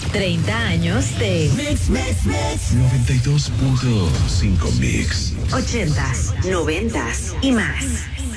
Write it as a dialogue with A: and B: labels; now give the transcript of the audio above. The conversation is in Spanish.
A: 30 años de
B: Mix 92.5 Mix.
A: 80s, 90s y más.